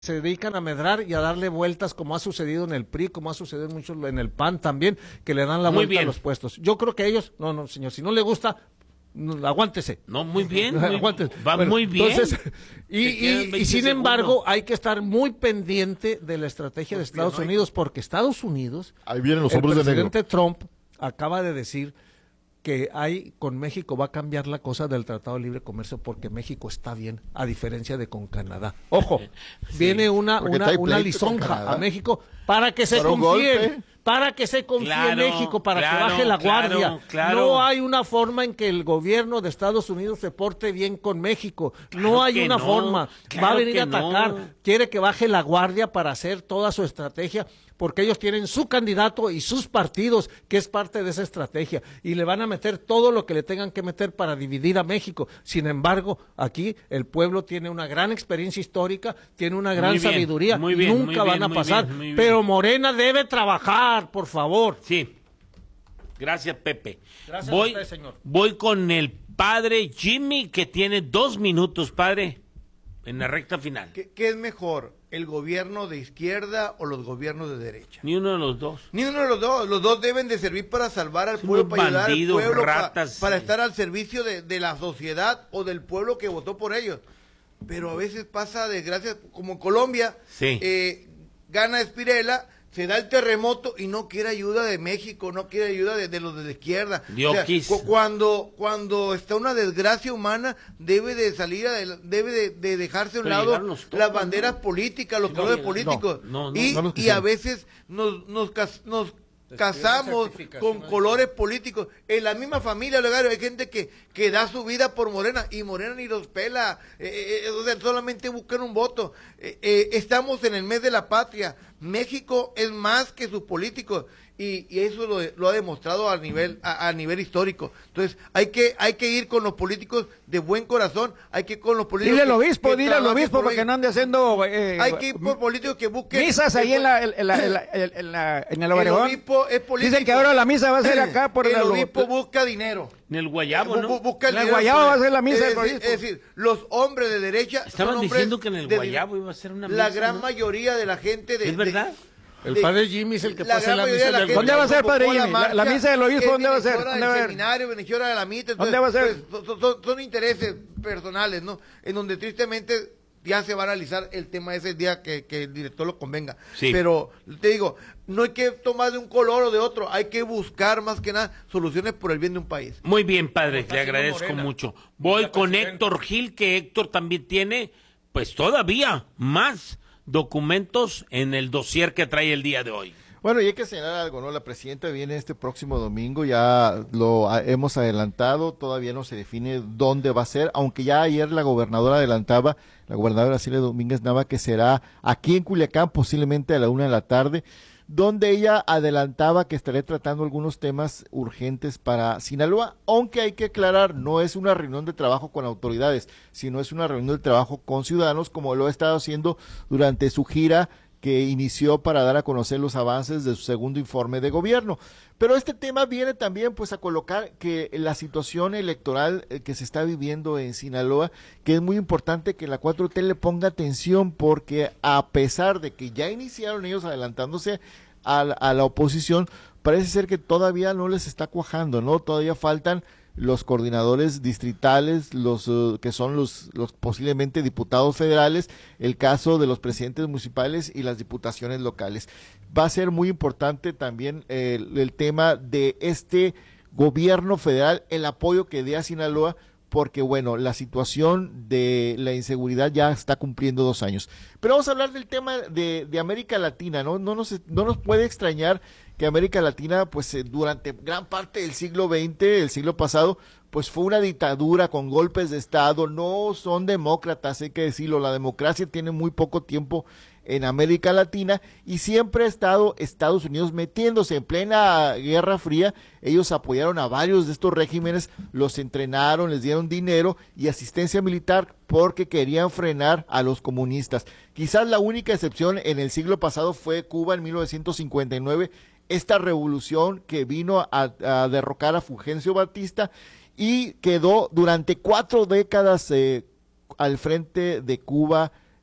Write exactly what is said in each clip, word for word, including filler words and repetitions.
se dedican a medrar y a darle vueltas, como ha sucedido en el P R I, como ha sucedido mucho en el P A N también, que le dan la Muy vuelta bien. a los puestos. Yo creo que ellos, no, no, señor, si no le gusta, no, aguántese. No, muy bien. Muy, Aguántese. va Bueno, muy bien. Entonces, y, Te quedan y, y veinte sin segundos. embargo, hay que estar muy pendiente de la estrategia de Estados Unidos, porque Estados Unidos, Ahí vienen los el hombres de negro. presidente Trump acaba de decir que hay con México va a cambiar la cosa del Tratado de Libre Comercio porque México está bien, a diferencia de con Canadá. Ojo, Sí, viene una porque una, trae una pleito con lisonja Canadá. a México para que se Para un confíe, golpe. para que se confíe en Claro, México, para claro, que baje la claro, guardia. claro. No hay una forma en que el gobierno de Estados Unidos se porte bien con México. Claro no hay que una no, forma. claro Va a venir que a atacar. no. Quiere que baje la guardia para hacer toda su estrategia, porque ellos tienen su candidato y sus partidos, que es parte de esa estrategia, y le van a meter todo lo que le tengan que meter para dividir a México. Sin embargo, aquí el pueblo tiene una gran experiencia histórica, tiene una gran Muy bien, sabiduría, muy y bien, nunca muy van bien, a muy pasar. bien, muy bien. Pero Morena debe trabajar, por favor. Sí. Gracias, Pepe. Gracias a voy, usted, señor. Voy con el padre Jimmy, que tiene dos minutos, padre, en la recta final. ¿Qué, qué es mejor, el gobierno de izquierda o los gobiernos de derecha? Ni uno de los dos. Ni uno de los dos. Los dos deben de servir para salvar al Son pueblo, unos para ayudar al bandidos, pueblo, pa- ratas, para sí. estar al servicio de, de la sociedad o del pueblo que votó por ellos. Pero a veces pasa desgracia, como en Colombia, Sí. eh, gana Espirela, se da el terremoto y no quiere ayuda de México, no quiere ayuda de, de los de la izquierda. Dios O sea, quis. cu- cuando cuando está una desgracia humana, debe de salir, adel- debe de, de dejarse a un Pero lado llegaron los todos, las banderas ¿no? políticas, los No, colores llegaron- políticos. no, no, y, no los y a quisieron. veces nos, nos, cas- nos casamos certificación, con ¿no? colores políticos. En la misma familia, Legario, hay gente que, que da su vida por Morena y Morena ni los pela, eh, eh, o sea, solamente buscan un voto. Eh, eh, estamos en el mes de la patria. México es más que sus políticos y, y eso lo, lo ha demostrado a nivel a, a nivel histórico. Entonces hay que hay que ir con los políticos de buen corazón, hay que ir con los políticos. Dile al que- obispo, que dile al trabajen obispo por para que ellos. no ande haciendo eh, Hay que ir por políticos que busquen misas ahí en, la, en, la, en, la, en, la- en el Obregón. obispo es político. Dicen que ahora la misa va a ser acá por el la- obispo busca dinero. En el Guayabo, Bu- ¿no? bu- busca el En el dinero Guayabo por- va a ser la misa es del decir, obispo. es decir, los hombres de derecha Estaban son hombres diciendo que en el de Guayabo dinero. iba a ser una La misa, gran ¿no? mayoría de la gente de ¿Es verdad? El de- padre Jimmy es el que la pasa gran la mayoría misa de la del gente ¿Dónde va a ser, padre convocó Jimmy? La- la marcha, misa del obispo, que ¿dónde va a ser? beneficia ¿Dónde va a del ser? seminario, beneficia de la misa. ¿Dónde va a ser? Pues, son, son- son intereses personales, ¿no? En donde tristemente ya se va a analizar el tema ese día que, que el director lo convenga. Sí. Pero te digo, no hay que tomar de un color o de otro, hay que buscar más que nada soluciones por el bien de un país. Muy bien, padre, está le haciendo agradezco Morena. mucho. Voy Ya, con presidente. Héctor Gil, que Héctor también tiene, pues todavía más documentos en el dossier que trae el día de hoy. Bueno, y hay que señalar algo, ¿no? La presidenta viene este próximo domingo, ya lo a- hemos adelantado, todavía no se define dónde va a ser, aunque ya ayer la gobernadora adelantaba, la gobernadora Cilia Domínguez Nava, que será aquí en Culiacán, posiblemente a la una de la tarde, donde ella adelantaba que estaría tratando algunos temas urgentes para Sinaloa, aunque hay que aclarar, no es una reunión de trabajo con autoridades, sino es una reunión de trabajo con ciudadanos, como lo ha estado haciendo durante su gira que inició para dar a conocer los avances de su segundo informe de gobierno. Pero este tema viene también pues a colocar que la situación electoral eh, que se está viviendo en Sinaloa, que es muy importante que la cuatro T le ponga atención, porque a pesar de que ya iniciaron ellos adelantándose a, la- a la oposición, parece ser que todavía no les está cuajando, ¿no? Todavía faltan los coordinadores distritales, los uh, que son los, los posiblemente diputados federales, el caso de los presidentes municipales y las diputaciones locales. Va a ser muy importante también eh, el, el tema de este gobierno federal, el apoyo que dé a Sinaloa, porque bueno, la situación de la inseguridad ya está cumpliendo dos años. Pero vamos a hablar del tema de, de América Latina, ¿no? No nos, no nos puede extrañar que América Latina, pues eh, durante gran parte del siglo veinte, el siglo pasado, pues fue una dictadura con golpes de Estado, no son demócratas, hay que decirlo, la democracia tiene muy poco tiempo en América Latina y siempre ha estado Estados Unidos metiéndose en plena Guerra Fría. Ellos apoyaron a varios de estos regímenes, los entrenaron, les dieron dinero y asistencia militar porque querían frenar a los comunistas. Quizás la única excepción en el siglo pasado fue Cuba en mil novecientos cincuenta y nueve, esta revolución que vino a, a derrocar a Fulgencio Batista y quedó durante cuatro décadas eh, al frente de Cuba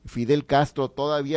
Fidel Castro todavía